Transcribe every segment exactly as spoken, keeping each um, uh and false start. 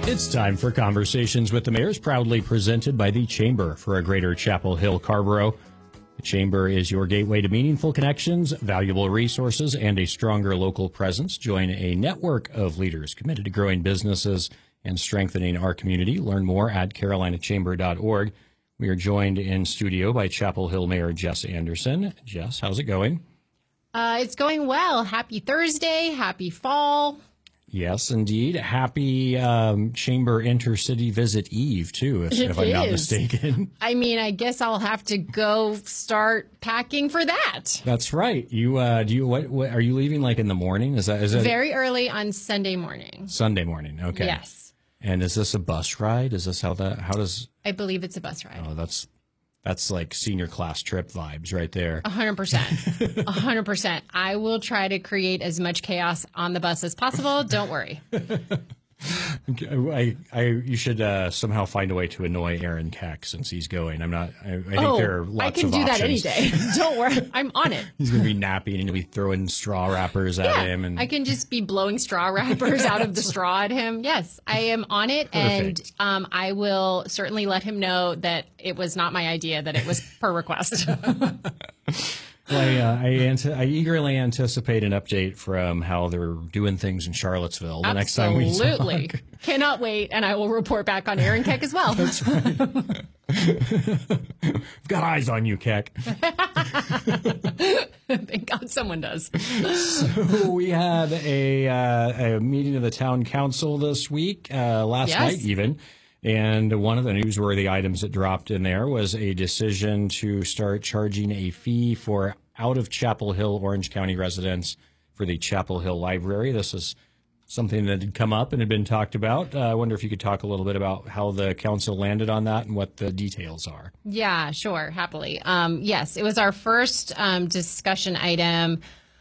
It's time for Conversations with the Mayors, proudly presented by the Chamber for a Greater Chapel Hill Carrboro. The Chamber is your gateway to meaningful connections, valuable resources, and a stronger local presence. Join a network of leaders committed to growing businesses and strengthening our community. Learn more at carolina chamber dot org. We are joined in studio by Chapel Hill Mayor Jess Anderson. Jess, how's it going? Uh, it's going well. Happy Thursday. Happy fall. Yes, indeed. Happy um, Chamber Intercity Visit Eve, too, if, if I'm not mistaken. I mean, I guess I'll have to go start packing for that. That's right. You uh, do you what, what? Are you leaving like in the morning? Is that is that very early on Sunday morning? Sunday morning. Okay. Yes. And is this a bus ride? Is this how that? How does? I believe it's a bus ride. Oh, that's. That's like senior class trip vibes right there. A hundred percent. A hundred percent. I will try to create as much chaos on the bus as possible. Don't worry. I, I, you should uh, somehow find a way to annoy Aaron Keck since he's going. I'm not. I, I think oh, there are lots I can of do options. that any day. Don't worry. I'm on it. He's going to be napping and you'll be throwing straw wrappers yeah, at him. And I can just be blowing straw wrappers out of the straw at him. Yes, I am on it. Perfect. And um, I will certainly let him know that it was not my idea, that it was per request. Well, I, uh, I, ante- I eagerly anticipate an update from how they're doing things in Charlottesville the Absolutely. next time we talk. Absolutely. Cannot wait, and I will report back on Aaron Keck as well. That's right. I've got eyes on you, Keck. Thank God someone does. So we had a, uh, a meeting of the town council this week, uh, last Yes. night even. And one of the newsworthy items that dropped in there was a decision to start charging a fee for out of Chapel Hill, Orange County residents for the Chapel Hill Library. This is something that had come up and had been talked about. Uh, I wonder if you could talk a little bit about how the council landed on that and what the details are. Yeah, sure. Happily. Um, yes, it was our first um, discussion item.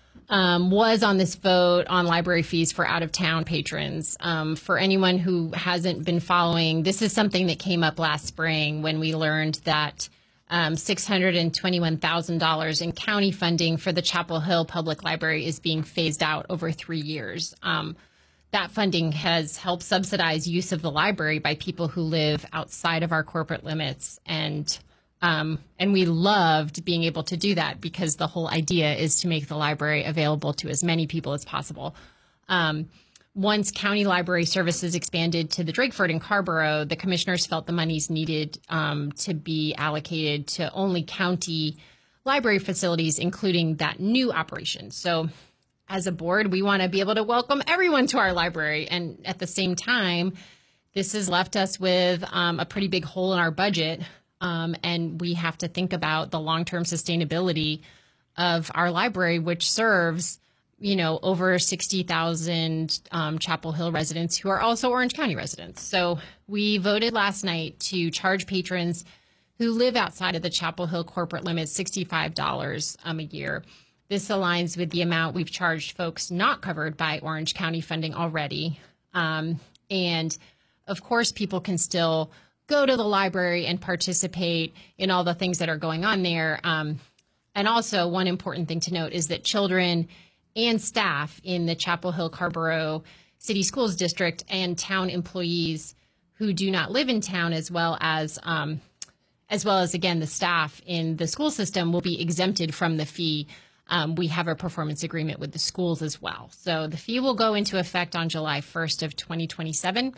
Um, was on this vote on library fees for out-of-town patrons. Um, for anyone who hasn't been following, this is something that came up last spring when we learned that um, six hundred twenty-one thousand dollars in county funding for the Chapel Hill Public Library is being phased out over three years. Um, that funding has helped subsidize use of the library by people who live outside of our corporate limits, and Um, and we loved being able to do that because the whole idea is to make the library available to as many people as possible. Um, once county library services expanded to the Drakeford and Carrboro, the commissioners felt the monies needed um, to be allocated to only county library facilities, including that new operation. So as a board, we want to be able to welcome everyone to our library. And at the same time, this has left us with um, a pretty big hole in our budget. Um, and we have to think about the long-term sustainability of our library, which serves, you know, over sixty thousand um, Chapel Hill residents who are also Orange County residents. So we voted last night to charge patrons who live outside of the Chapel Hill corporate limit sixty-five dollars um, a year. This aligns with the amount we've charged folks not covered by Orange County funding already. Um, and of course, people can still go to the library and participate in all the things that are going on there. Um, and also, one important thing to note is that children and staff in the Chapel Hill Carrboro City Schools District and town employees who do not live in town, as well as, um, as well as again, the staff in the school system will be exempted from the fee. Um, we have a performance agreement with the schools as well. So the fee will go into effect on July first of twenty twenty-seven.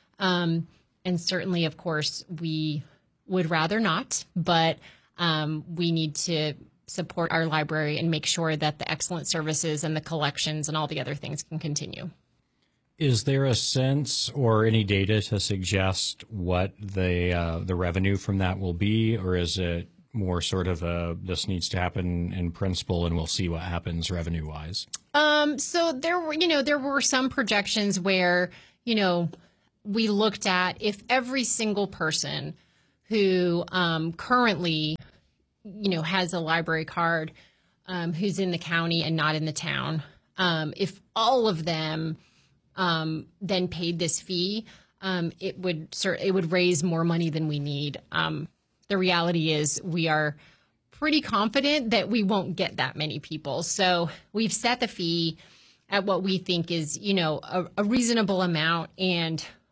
Um, And certainly, of course, we would rather not, but um, we need to support our library and make sure that the excellent services and the collections and all the other things can continue. Is there a sense or any data to suggest what the uh, the revenue from that will be, or is it more sort of a this needs to happen in principle and we'll see what happens revenue wise? Um, so there were, you know, there were some projections where, you know, we looked at if every single person who um, currently, you know, has a library card, um, who's in the county and not in the town, um, if all of them um, then paid this fee, um, it would it would raise more money than we need. Um, the reality is we are pretty confident that we won't get that many people. So we've set the fee at what we think is, you know, a, a reasonable amount, and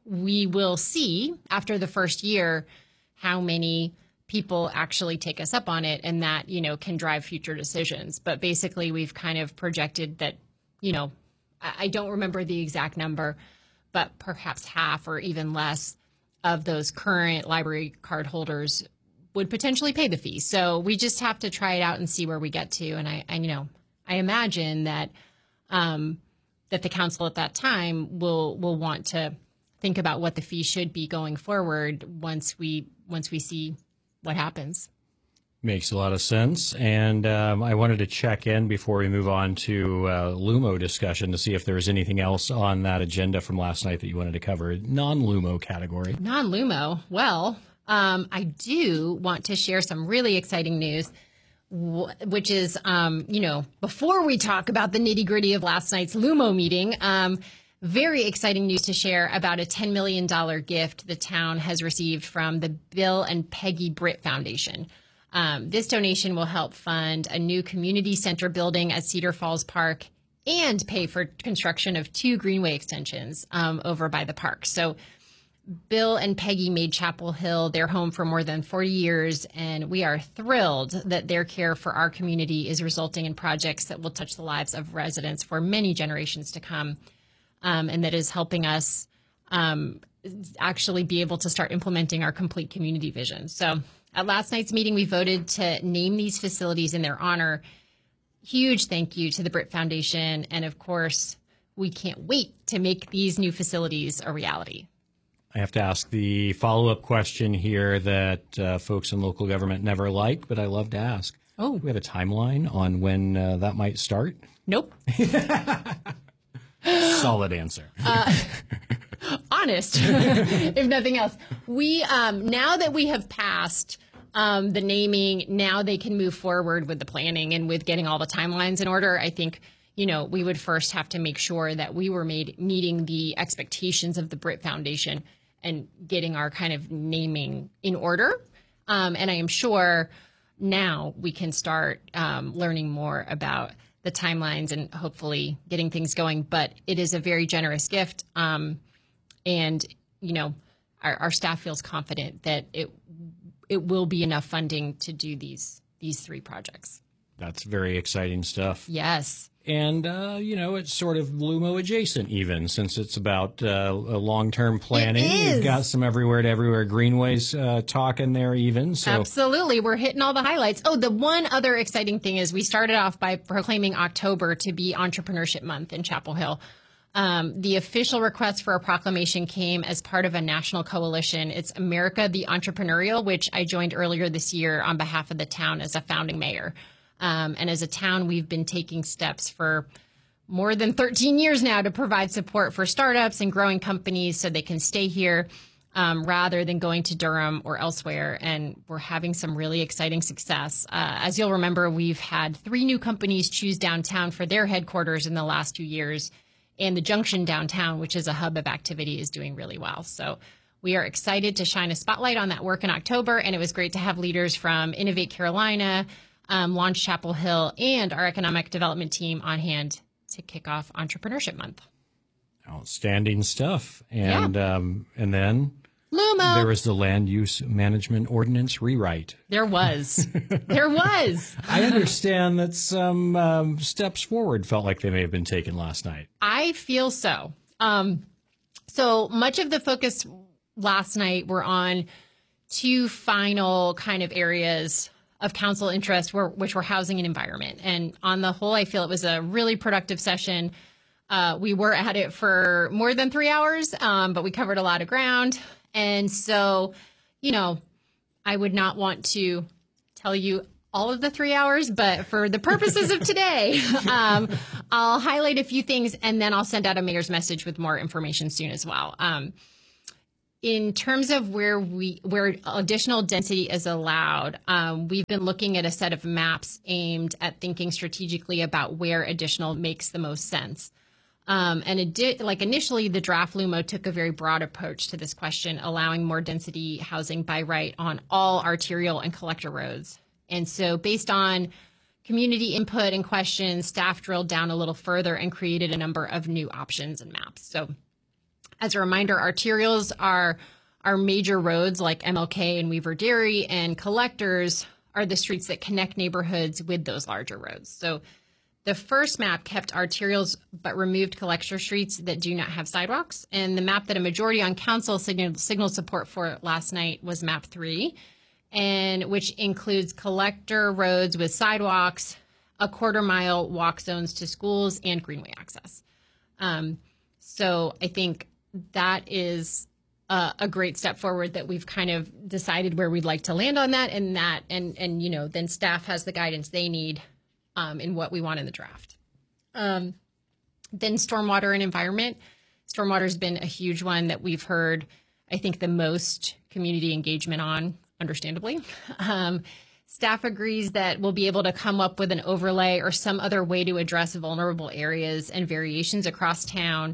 we will see after the first year how many people actually take us up on it, and that, you know, can drive future decisions. But basically, we've kind of projected that, you know, I, I don't remember the exact number, but perhaps half or even less of those current library card holders would potentially pay the fee. So we just have to try it out and see where we get to. And I, I you know, I imagine that um, that the council at that time will will want to think about what the fee should be going forward once we once we see what happens. Makes a lot of sense. And um, I wanted to check in before we move on to uh, Lumo discussion to see if there was anything else on that agenda from last night that you wanted to cover, non-Lumo category. Non-Lumo. Well, um, I do want to share some really exciting news, which is, um, you know, before we talk about the nitty gritty of last night's Lumo meeting, um, very exciting news to share about a ten million dollars gift the town has received from the Bill and Peggy Britt Foundation. Um, this donation will help fund a new community center building at Cedar Falls Park and pay for construction of two greenway extensions um, over by the park. So Bill and Peggy made Chapel Hill their home for more than forty years, and we are thrilled that their care for our community is resulting in projects that will touch the lives of residents for many generations to come. Um, and that is helping us um, actually be able to start implementing our complete community vision. So at last night's meeting, we voted to name these facilities in their honor. Huge thank you to the Britt Foundation. And of course, we can't wait to make these new facilities a reality. I have to ask the follow-up question here that uh, folks in local government never like, but I love to ask. Oh, do we have a timeline on when uh, that might start? Nope. Solid answer. Uh, honest, if nothing else. We um, now that we have passed um, the naming, now they can move forward with the planning and with getting all the timelines in order. I think, you know, we would first have to make sure that we were made meeting the expectations of the Britt Foundation and getting our kind of naming in order. Um, and I am sure now we can start um, learning more about the timelines and hopefully getting things going. But it is a very generous gift. Um, and, you know, our, our staff feels confident that it it will be enough funding to do these these three projects. That's very exciting stuff. Yes. And, uh, you know, it's sort of Lumo adjacent even, since it's about uh, long-term planning. It is. You've got some everywhere to everywhere greenways uh, talk in there even. So. Absolutely. We're hitting all the highlights. Oh, the one other exciting thing is we started off by proclaiming October to be Entrepreneurship Month in Chapel Hill. Um, the official request for a proclamation came as part of a national coalition. It's America the Entrepreneurial, which I joined earlier this year on behalf of the town as a founding mayor. Um, and as a town, we've been taking steps for more than thirteen years now to provide support for startups and growing companies so they can stay here um, rather than going to Durham or elsewhere. And we're having some really exciting success. Uh, as you'll remember, we've had three new companies choose downtown for their headquarters in the last two years. And the Junction downtown, which is a hub of activity, is doing really well. So we are excited to shine a spotlight on that work in October. And it was great to have leaders from Innovate Carolina, Um, Launch Chapel Hill, and our economic development team on hand to kick off Entrepreneurship Month. Outstanding stuff. And yeah. um, and then Lumo. There was the land use management ordinance rewrite. There was. there was. I understand that some um, steps forward felt like they may have been taken last night. I feel so. Um, so much of the focus last night were on two final kind of areas of council interest, were, which were housing and environment. And on the whole, I feel it was a really productive session. Uh, we were at it for more than three hours, um, but we covered a lot of ground. And so, you know, I would not want to tell you all of the three hours, but for the purposes of today, um, I'll highlight a few things and then I'll send out a mayor's message with more information soon as well. Um, In terms of where we where additional density is allowed, um, we've been looking at a set of maps aimed at thinking strategically about where additional makes the most sense. Um, and it did, like initially, the draft Lumo took a very broad approach to this question, allowing more density housing by right on all arterial and collector roads. And so based on community input and questions, staff drilled down a little further and created a number of new options and maps. So As a reminder, arterials are our major roads like M L K and Weaver Dairy, and collectors are the streets that connect neighborhoods with those larger roads. So the first map kept arterials but removed collector streets that do not have sidewalks. And the map that a majority on council signaled, signaled support for last night was map three, and which includes collector roads with sidewalks, a quarter mile walk zones to schools, and greenway access. Um, so I think that is uh, a great step forward that we've kind of decided where we'd like to land on that, and that, and, and, you know, then staff has the guidance they need um, in what we want in the draft. Um, then stormwater and environment. Stormwater has been a huge one that we've heard, I think, the most community engagement on, understandably. Um, staff agrees that we'll be able to come up with an overlay or some other way to address vulnerable areas and variations across town.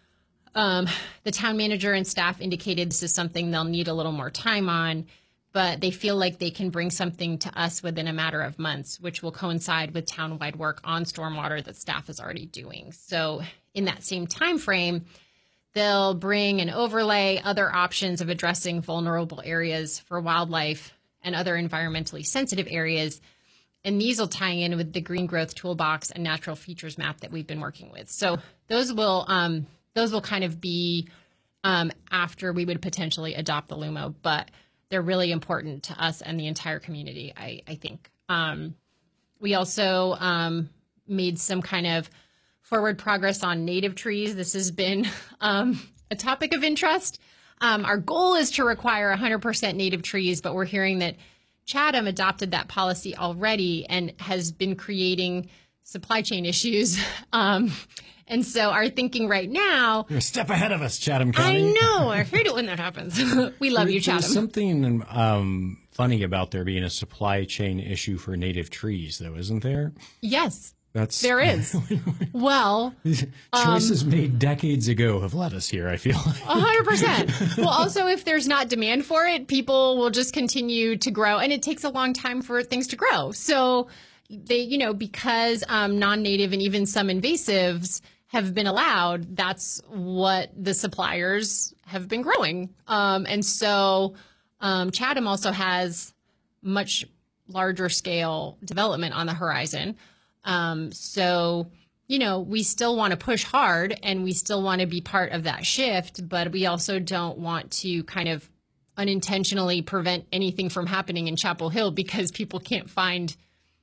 Um, the town manager and staff indicated this is something they'll need a little more time on, but they feel like they can bring something to us within a matter of months, which will coincide with town-wide work on stormwater that staff is already doing. So in that same time frame, they'll bring an overlay, other options of addressing vulnerable areas for wildlife and other environmentally sensitive areas. And these will tie in with the Green Growth Toolbox and Natural Features map that we've been working with. So those will um, those will kind of be um, after we would potentially adopt the LUMO, but they're really important to us and the entire community, I, I think. Um, we also um, made some kind of forward progress on native trees. This has been um, a topic of interest. Um, our goal is to require one hundred percent native trees, but we're hearing that Chatham adopted that policy already and has been creating supply chain issues. Um, and so our thinking right now... You're a step ahead of us, Chatham County. I know. I hate it when that happens. We love you, Chatham. There's something um, funny about there being a supply chain issue for native trees, though, isn't there? Yes. That's, there is. Well, choices um, made decades ago have led us here, I feel like. A hundred percent. Well, also, if there's not demand for it, people will just continue to grow, and it takes a long time for things to grow. So they, you know, because um, non-native and even some invasives have been allowed, that's what the suppliers have been growing. Um, and so um, Chatham also has much larger scale development on the horizon. Um, so, you know, we still want to push hard and we still want to be part of that shift, but we also don't want to kind of unintentionally prevent anything from happening in Chapel Hill because people can't find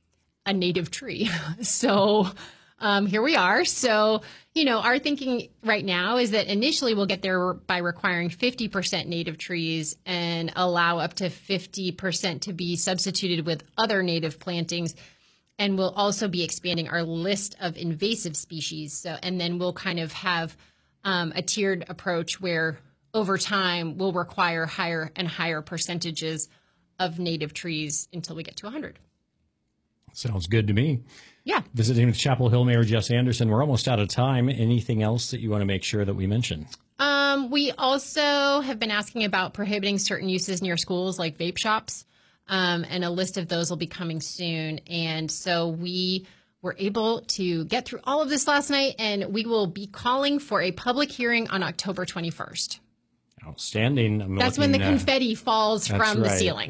a native tree. So um, here we are. So, you know, our thinking right now is that initially we'll get there by requiring fifty percent native trees and allow up to fifty percent to be substituted with other native plantings. And we'll also be expanding our list of invasive species. So, and then we'll kind of have um, a tiered approach where over time we'll require higher and higher percentages of native trees until we get to one hundred. Sounds good to me. Yeah. Visiting with Chapel Hill Mayor Jess Anderson. We're almost out of time. Anything else that you want to make sure that we mention? Um, we also have been asking about prohibiting certain uses near schools like vape shops. Um, and a list of those will be coming soon. And so we were able to get through all of this last night, and we will be calling for a public hearing on October twenty-first. Outstanding. I'm that's looking, when the confetti uh, falls from right. the ceiling.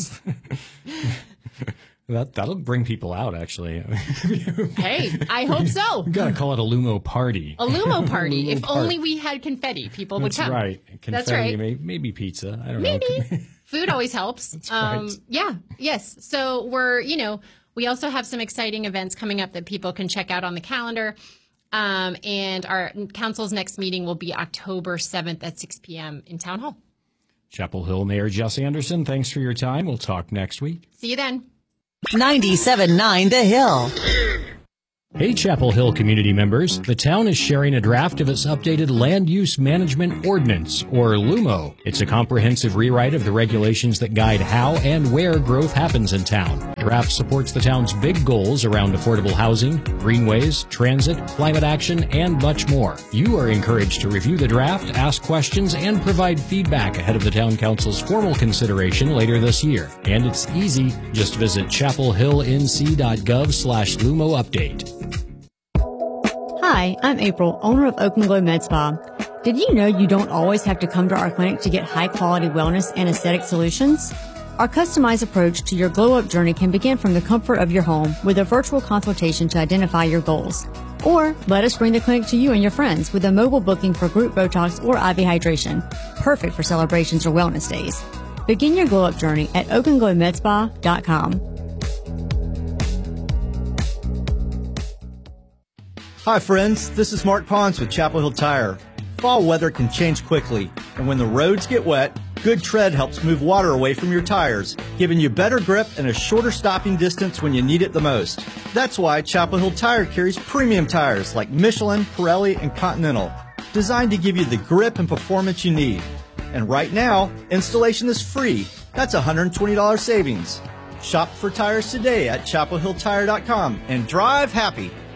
that, that'll bring people out, actually. Hey, I hope so. We've got to call it a LUMO party. A LUMO party. LUMO if part. only we had confetti, people would that's come. Right. Confetti, that's right. Maybe, maybe pizza. I don't maybe. know. Maybe. Food always helps. That's um, right. Yeah. Yes. So we're, you know, we also have some exciting events coming up that people can check out on the calendar. Um, and our council's next meeting will be October seventh at six p.m. in Town Hall. Chapel Hill Mayor Jess Anderson, thanks for your time. We'll talk next week. See you then. ninety-seven point nine The Hill. Hey, Chapel Hill community members. The town is sharing a draft of its updated Land Use Management Ordinance, or LUMO. It's a comprehensive rewrite of the regulations that guide how and where growth happens in town. The draft supports the town's big goals around affordable housing, greenways, transit, climate action, and much more. You are encouraged to review the draft, ask questions, and provide feedback ahead of the town council's formal consideration later this year. And it's easy. Just visit chapelhillnc.gov slash LUMO update. Hi, I'm April, owner of Oak and Glow Med Spa. Did you know you don't always have to come to our clinic to get high-quality wellness and aesthetic solutions? Our customized approach to your glow-up journey can begin from the comfort of your home with a virtual consultation to identify your goals. Or let us bring the clinic to you and your friends with a mobile booking for group Botox or I V hydration, perfect for celebrations or wellness days. Begin your glow-up journey at oak and glow med spa dot com. Hi friends, this is Mark Pons with Chapel Hill Tire. Fall weather can change quickly, and when the roads get wet, Good Tread helps move water away from your tires, giving you better grip and a shorter stopping distance when you need it the most. That's why Chapel Hill Tire carries premium tires like Michelin, Pirelli, and Continental, designed to give you the grip and performance you need. And right now, installation is free. That's one hundred twenty dollars savings. Shop for tires today at chapel hill tire dot com and drive happy.